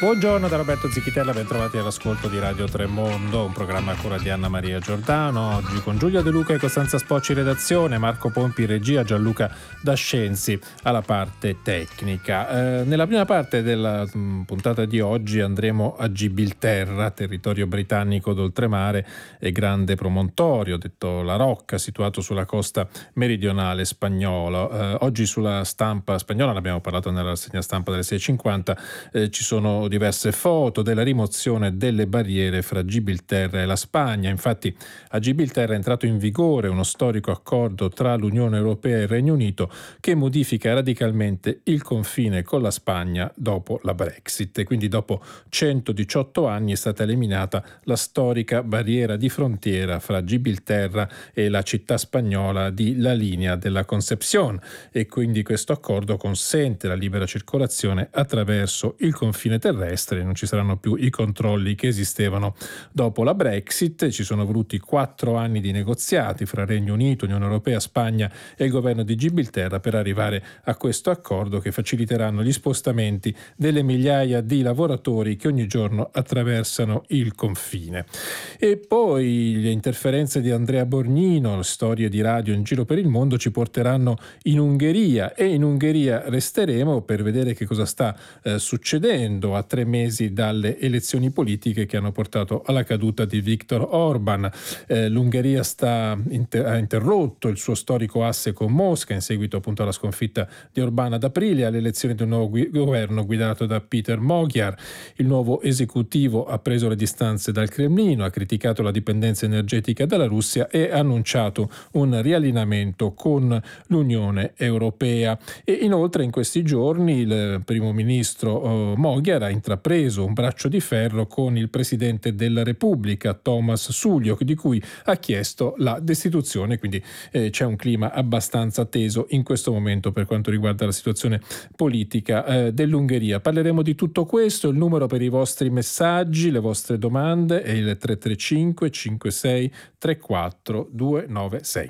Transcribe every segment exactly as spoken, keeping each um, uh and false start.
Buongiorno da Roberto Zicchitella, ben trovati all'ascolto di Radio Tremondo, un programma a cura di Anna Maria Giordano, oggi con Giulia De Luca e Costanza Spocci redazione, Marco Pompi regia, Gianluca Dascenzi alla parte tecnica. Eh, nella prima parte della mh, puntata di oggi andremo a Gibilterra, territorio britannico d'oltremare e grande promontorio, detto La Rocca, situato sulla costa meridionale spagnola. Eh, oggi sulla stampa spagnola, ne abbiamo parlato nella rassegna stampa delle sei e cinquanta, eh, ci sono diverse foto della rimozione delle barriere fra Gibilterra e la Spagna. Infatti a Gibilterra è entrato in vigore uno storico accordo tra l'Unione Europea e il Regno Unito che modifica radicalmente il confine con la Spagna dopo la Brexit. E quindi dopo centodiciotto anni è stata eliminata la storica barriera di frontiera fra Gibilterra e la città spagnola di La Linea della Concepción, e quindi questo accordo consente la libera circolazione attraverso il confine terrestre. Non ci saranno più i controlli che esistevano dopo la Brexit. Ci sono voluti quattro anni di negoziati fra Regno Unito, Unione Europea, Spagna e il governo di Gibilterra per arrivare a questo accordo che faciliteranno gli spostamenti delle migliaia di lavoratori che ogni giorno attraversano il confine. E poi le interferenze di Andrea Borgnino, storie di radio in giro per il mondo, ci porteranno in Ungheria, e in Ungheria resteremo per vedere che cosa sta eh, succedendo a tre mesi dalle elezioni politiche che hanno portato alla caduta di Viktor Orban. Eh, L'Ungheria sta inter- ha interrotto il suo storico asse con Mosca in seguito appunto alla sconfitta di Orban ad aprile, alle elezioni di un nuovo gui- governo guidato da Peter Magyar. Il nuovo esecutivo ha preso le distanze dal Cremlino, ha criticato la dipendenza energetica dalla Russia e ha annunciato un riallineamento con l'Unione Europea. E inoltre in questi giorni il primo ministro uh, Magyar ha intrapreso un braccio di ferro con il presidente della Repubblica, Thomas Sulík, di cui ha chiesto la destituzione. Quindi eh, c'è un clima abbastanza teso in questo momento per quanto riguarda la situazione politica eh, dell'Ungheria. Parleremo di tutto questo. Il numero per i vostri messaggi, le vostre domande è il tre tre cinque cinque sei tre quattro due nove sei.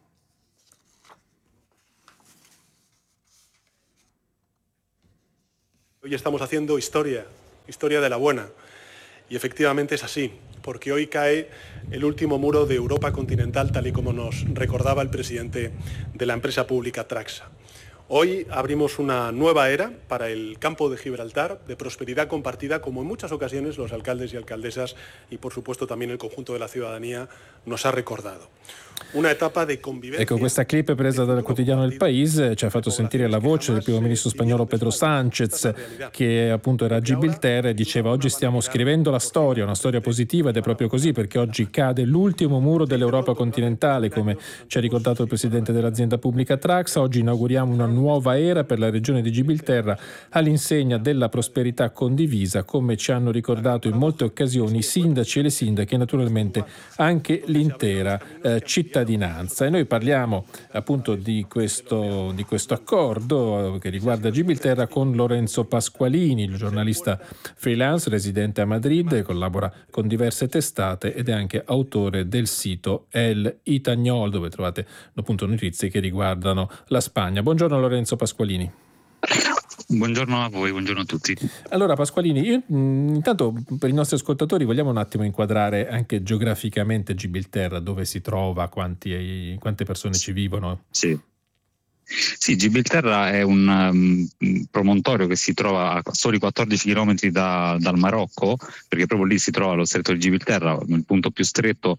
Hoy estamos haciendo historia, historia de la buena, y efectivamente es así, porque hoy cae el último muro de Europa continental, tal y como nos recordaba el presidente de la empresa pública Traxa. Hoy abrimos una nueva era para el campo de Gibraltar, de prosperidad compartida, como en muchas ocasiones los alcaldes y alcaldesas y por supuesto también el conjunto de la ciudadanía nos ha recordado. Una etapa di convivenza. Ecco, questa clip presa dal quotidiano Il País ci ha fatto sentire la voce del primo ministro spagnolo Pedro Sánchez, che appunto era a Gibilterra e diceva: oggi stiamo scrivendo la storia, una storia positiva, ed è proprio così, perché oggi cade l'ultimo muro dell'Europa continentale, come ci ha ricordato il presidente dell'azienda pubblica Traxa. Oggi inauguriamo una nuova era per la regione di Gibilterra all'insegna della prosperità condivisa, come ci hanno ricordato in molte occasioni i sindaci e le sindache, e naturalmente anche l'intera eh, cittadinanza. E noi parliamo appunto di questo, di questo accordo che riguarda Gibilterra con Lorenzo Pasqualini, il giornalista freelance residente a Madrid, collabora con diverse testate ed è anche autore del sito El Itañol, dove trovate appunto notizie che riguardano la Spagna. Buongiorno Lorenzo Pasqualini. Buongiorno a voi, buongiorno a tutti. Allora Pasqualini, io, mh, intanto per i nostri ascoltatori vogliamo un attimo inquadrare anche geograficamente Gibilterra, dove si trova, quanti, quante persone ci vivono. Sì. Sì, Gibilterra è un um, promontorio che si trova a soli quattordici chilometri da, dal Marocco, perché proprio lì si trova lo stretto di Gibilterra, il punto più stretto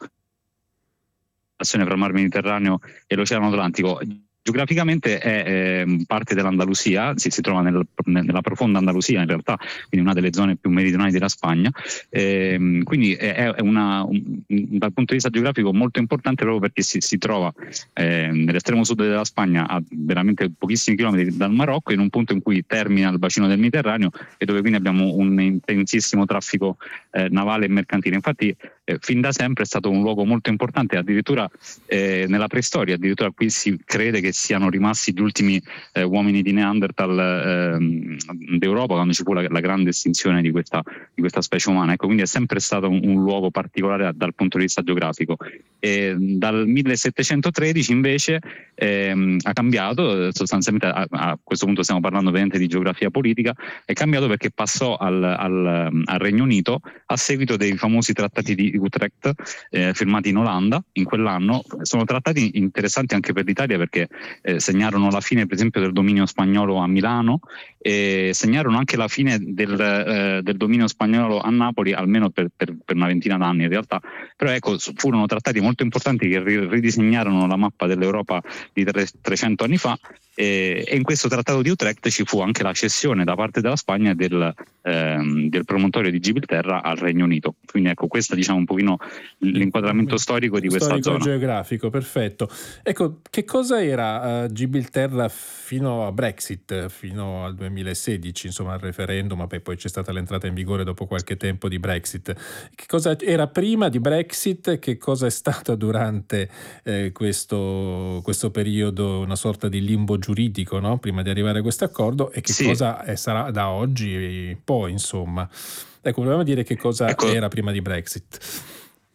azione fra il Mar Mediterraneo e l'Oceano Atlantico. Geograficamente è eh, parte dell'Andalusia, si, si trova nel, nella profonda Andalusia in realtà, quindi una delle zone più meridionali della Spagna, eh, quindi è, è una, un, dal punto di vista geografico molto importante, proprio perché si, si trova eh, nell'estremo sud della Spagna, a veramente pochissimi chilometri dal Marocco, in un punto in cui termina il bacino del Mediterraneo e dove quindi abbiamo un intensissimo traffico eh, navale e mercantile. Infatti eh, fin da sempre è stato un luogo molto importante, addirittura eh, nella preistoria, addirittura qui si crede che siano rimasti gli ultimi eh, uomini di Neanderthal eh, d'Europa, quando ci fu la, la grande estinzione di questa, di questa specie umana. Ecco, quindi è sempre stato un, un luogo particolare dal punto di vista geografico. E dal millesettecentotredici invece ehm, ha cambiato sostanzialmente, a, a questo punto stiamo parlando ovviamente di geografia politica, è cambiato perché passò al, al, al Regno Unito a seguito dei famosi trattati di Utrecht eh, firmati in Olanda in quell'anno. Sono trattati interessanti anche per l'Italia perché eh, segnarono la fine per esempio del dominio spagnolo a Milano e segnarono anche la fine del, eh, del dominio spagnolo a Napoli, almeno per, per, per una ventina d'anni in realtà, però ecco, furono trattati molto importanti che ridisegnarono la mappa dell'Europa di trecento anni fa, e, e in questo trattato di Utrecht ci fu anche la cessione da parte della Spagna del, ehm, del promontorio di Gibilterra al Regno Unito. Quindi ecco, questo diciamo un pochino l'inquadramento storico di questa storico zona. Geografico, perfetto. Ecco, che cosa era uh, Gibilterra fino a Brexit, fino al duemilasedici, insomma al referendum, ma poi c'è stata l'entrata in vigore dopo qualche tempo di Brexit. Che cosa era prima di Brexit? Che cosa è stato durante eh, questo, questo periodo, una sorta di limbo giuridico, no? Prima di arrivare a questo accordo, e che sì. cosa è, sarà da oggi poi, insomma. Ecco, volevamo dire che cosa ecco. era prima di Brexit.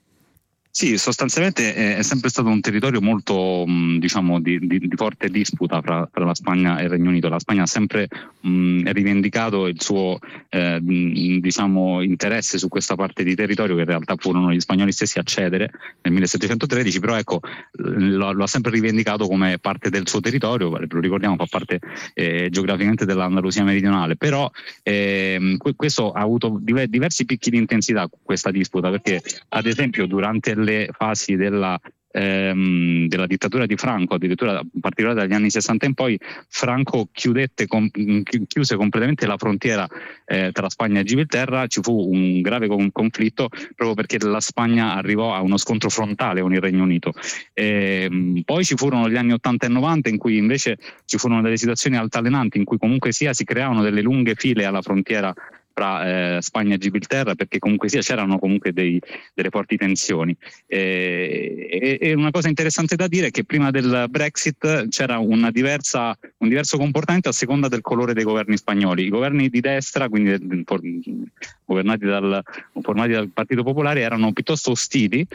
Sì, sostanzialmente è sempre stato un territorio molto, diciamo, di, di, di forte disputa fra, fra la Spagna e il Regno Unito. La Spagna ha sempre mh, rivendicato il suo eh, diciamo, interesse su questa parte di territorio, che in realtà furono gli spagnoli stessi a cedere nel millesettecentotredici, però ecco, lo, lo ha sempre rivendicato come parte del suo territorio, lo ricordiamo, fa parte eh, geograficamente dell'Andalusia meridionale, però eh, questo ha avuto diversi picchi di intensità, questa disputa, perché ad esempio durante le fasi della, ehm, della dittatura di Franco, addirittura in particolare dagli anni sessanta in poi, Franco chiudette com- chiuse completamente la frontiera eh, tra Spagna e Gibilterra. Ci fu un grave con- conflitto proprio perché la Spagna arrivò a uno scontro frontale con il Regno Unito. E, poi ci furono gli anni ottanta e novanta in cui invece ci furono delle situazioni altalenanti in cui comunque sia si creavano delle lunghe file alla frontiera tra eh, Spagna e Gibilterra, perché comunque sia c'erano comunque dei, delle forti tensioni. E, e, e una cosa interessante da dire è che prima del Brexit c'era una diversa, un diverso comportamento a seconda del colore dei governi spagnoli. I governi di destra, quindi governati dal, formati dal Partito Popolare, erano piuttosto ostili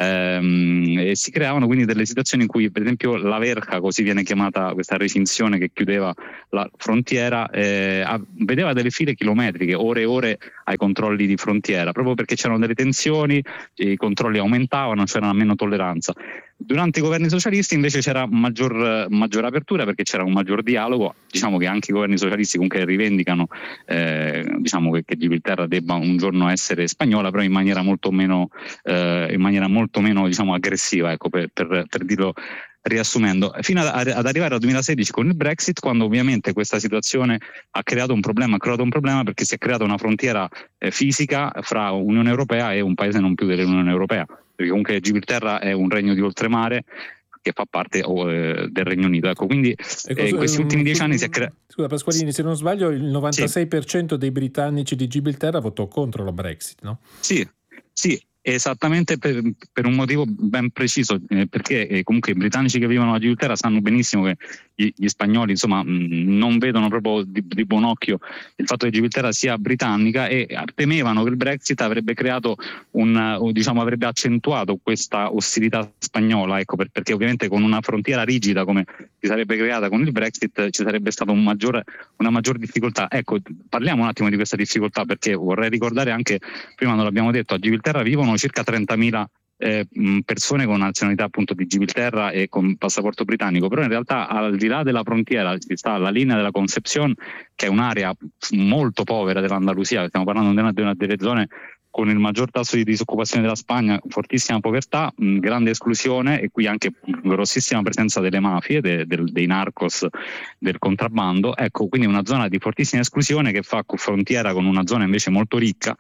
ehm, e si creavano quindi delle situazioni in cui per esempio la verja, così viene chiamata questa recinzione che chiudeva la frontiera, eh, vedeva delle file chilometriche, ore e ore ai controlli di frontiera, proprio perché c'erano delle tensioni, i controlli aumentavano, c'era meno tolleranza. Durante i governi socialisti invece c'era maggior, maggior apertura, perché c'era un maggior dialogo. Diciamo che anche i governi socialisti comunque rivendicano eh, diciamo che, che Gibilterra debba un giorno essere spagnola, però in maniera molto meno eh, in maniera molto meno diciamo aggressiva, ecco, per, per, per dirlo riassumendo, fino ad, ad arrivare al duemilasedici con il Brexit, quando ovviamente questa situazione ha creato un problema, ha creato un problema perché si è creata una frontiera eh, fisica fra Unione Europea e un paese non più dell'Unione Europea, perché comunque Gibilterra è un regno di oltremare che fa parte oh, eh, del Regno Unito. Ecco, quindi eh, in questi ultimi dieci anni si è creato. Scusa Pasqualini, se non sbaglio il novantasei per cento sì. dei britannici di Gibilterra votò contro la Brexit, no? Sì, sì. Esattamente per, per un motivo ben preciso, eh, perché eh, comunque i britannici che vivono a Gibilterra sanno benissimo che gli, gli spagnoli insomma mh, non vedono proprio di, di buon occhio il fatto che Gibilterra sia britannica, e temevano che il Brexit avrebbe creato un, o, diciamo avrebbe accentuato questa ostilità spagnola, ecco, per, perché ovviamente con una frontiera rigida come si sarebbe creata con il Brexit ci sarebbe stata un maggiore, una maggior difficoltà. Ecco, parliamo un attimo di questa difficoltà, perché vorrei ricordare anche, prima non l'abbiamo detto, a Gibilterra vivono circa trentamila eh, persone con nazionalità appunto di Gibilterra e con passaporto britannico, però in realtà al di là della frontiera ci sta la linea della Concepción, che è un'area molto povera dell'Andalusia. Stiamo parlando di una, di una delle zone con il maggior tasso di disoccupazione della Spagna, fortissima povertà, mh, grande esclusione, e qui anche grossissima presenza delle mafie, de, de, dei narcos, del contrabbando. Ecco, quindi una zona di fortissima esclusione che fa frontiera con una zona invece molto ricca,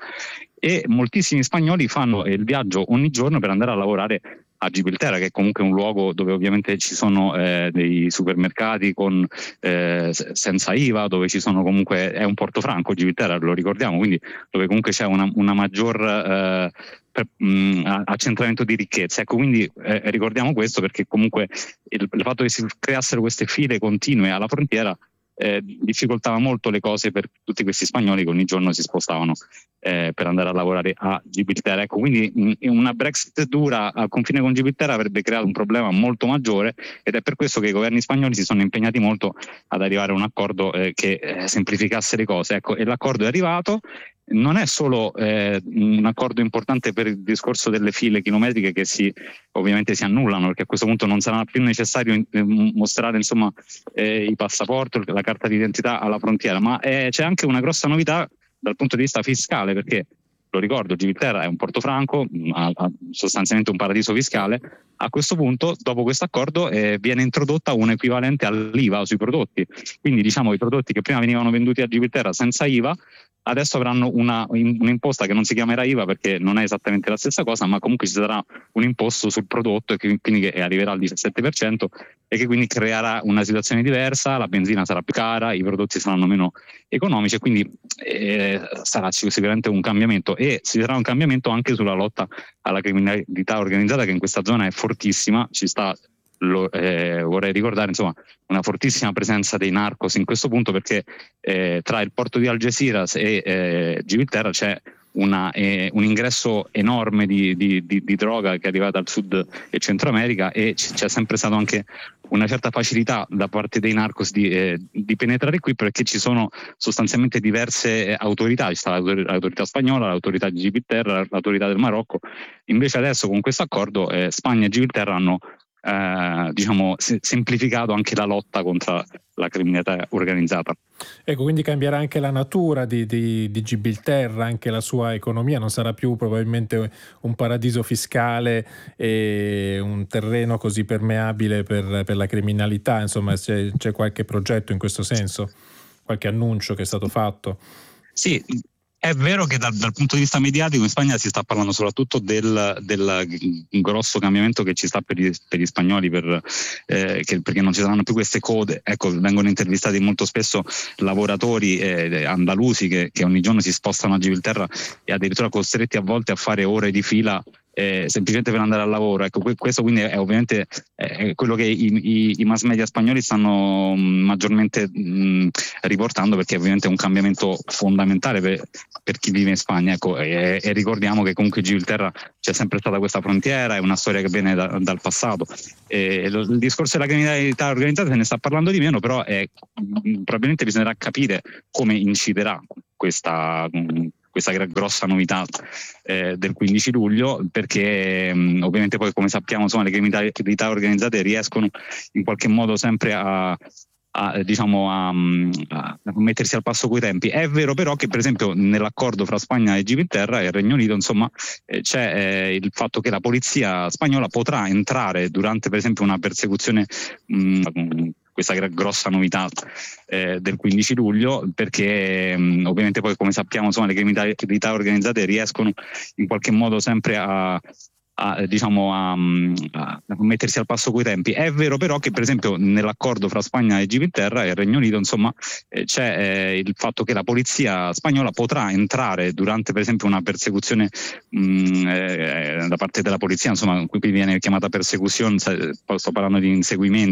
e moltissimi spagnoli fanno il viaggio ogni giorno per andare a lavorare a Gibilterra, che è comunque un luogo dove ovviamente ci sono eh, dei supermercati con, eh, senza I V A, dove ci sono comunque, è un porto franco Gibilterra, lo ricordiamo, quindi dove comunque c'è una, una maggior eh, per, mh, accentramento di ricchezza. Ecco, quindi eh, ricordiamo questo perché comunque il, il fatto che si creassero queste file continue alla frontiera eh, difficoltava molto le cose per tutti questi spagnoli che ogni giorno si spostavano eh, per andare a lavorare a Gibilterra. Ecco, quindi mh, una Brexit dura al confine con Gibilterra avrebbe creato un problema molto maggiore, ed è per questo che i governi spagnoli si sono impegnati molto ad arrivare a un accordo eh, che eh, semplificasse le cose. Ecco, e l'accordo è arrivato. Non è solo eh, un accordo importante per il discorso delle file chilometriche che si ovviamente si annullano, perché a questo punto non sarà più necessario eh, mostrare insomma eh, i passaporti, la carta d'identità alla frontiera, ma eh, c'è anche una grossa novità dal punto di vista fiscale, perché lo ricordo, Gibilterra è un porto franco, ha, ha sostanzialmente un paradiso fiscale. A questo punto, dopo questo accordo, eh, viene introdotta un equivalente all'I V A sui prodotti. Quindi diciamo i prodotti che prima venivano venduti a Gibilterra senza I V A adesso avranno una, un'imposta che non si chiamerà I V A perché non è esattamente la stessa cosa, ma comunque ci sarà un imposto sul prodotto e che quindi che arriverà al diciassette per cento e che quindi creerà una situazione diversa, la benzina sarà più cara, i prodotti saranno meno economici e quindi eh, sarà sicuramente un cambiamento, e ci sarà un cambiamento anche sulla lotta alla criminalità organizzata, che in questa zona è fortissima. Ci sta, lo, eh, vorrei ricordare insomma una fortissima presenza dei narcos in questo punto, perché eh, tra il porto di Algeciras e eh, Gibilterra c'è una, eh, un ingresso enorme di, di, di, di droga che arriva dal Sud e Centro America, e c- c'è sempre stato anche una certa facilità da parte dei narcos di, eh, di penetrare qui, perché ci sono sostanzialmente diverse autorità. Ci sta l'autorità spagnola, l'autorità di Gibilterra, l'autorità del Marocco. Invece adesso con questo accordo eh, Spagna e Gibilterra hanno Eh, diciamo se- semplificato anche la lotta contro la criminalità organizzata. Ecco, quindi cambierà anche la natura di, di, di Gibilterra, anche la sua economia, non sarà più probabilmente un paradiso fiscale e un terreno così permeabile per, per la criminalità. Insomma, c'è, c'è qualche progetto in questo senso, qualche annuncio che è stato fatto? Sì, è vero che dal, dal punto di vista mediatico in Spagna si sta parlando soprattutto del, del grosso cambiamento che ci sta per gli, per gli spagnoli, per, eh, che, perché non ci saranno più queste code. Ecco, vengono intervistati molto spesso lavoratori eh, andalusi che, che ogni giorno si spostano a Gibilterra e addirittura costretti a volte a fare ore di fila Eh, semplicemente per andare al lavoro. Ecco, questo quindi è ovviamente è quello che i, i, i mass media spagnoli stanno maggiormente mh, riportando, perché è ovviamente un cambiamento fondamentale per, per chi vive in Spagna. Ecco, e, e ricordiamo che comunque in Gibilterra c'è sempre stata questa frontiera, è una storia che viene da, dal passato. E lo, il discorso della criminalità organizzata se ne sta parlando di meno, però è, mh, probabilmente bisognerà capire come inciderà questa mh, questa grossa novità eh, del quindici luglio, perché mh, ovviamente poi, come sappiamo, insomma, le criminalità organizzate riescono in qualche modo sempre a, a diciamo a, a mettersi al passo coi tempi. È vero però che per esempio nell'accordo fra Spagna e Gibilterra e il Regno Unito insomma eh, c'è eh, il fatto che la polizia spagnola potrà entrare durante per esempio una persecuzione mh, questa grossa novità eh, del quindici luglio, perché mh, ovviamente poi, come sappiamo, insomma, le criminalità organizzate riescono in qualche modo sempre a, a diciamo a, a mettersi al passo coi tempi. È vero però che per esempio nell'accordo fra Spagna e Gibilterra e il Regno Unito insomma eh, c'è eh, il fatto che la polizia spagnola potrà entrare durante per esempio una persecuzione mh, eh, da parte della polizia, insomma qui viene chiamata persecuzione, sto parlando di inseguimento